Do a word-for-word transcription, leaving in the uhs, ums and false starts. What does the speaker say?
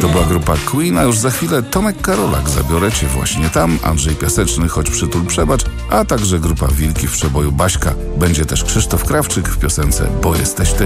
To była grupa Queen, a już za chwilę Tomek Karolak, Zabiorę cię właśnie tam, Andrzej Piaseczny, Choć przytul przebacz, a także grupa Wilki w przeboju Baśka. Będzie też Krzysztof Krawczyk w piosence Bo jesteś ty.